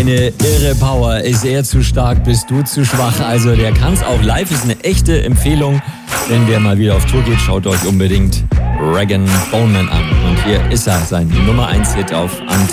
eine irre Power. Ist er zu stark, bist du zu schwach. Also der kann's auch live, ist eine echte Empfehlung. Wenn der mal wieder auf Tour geht, schaut euch unbedingt Rag & Bone Man an. Und hier ist er, sein Nummer 1 Hit auf Antenne.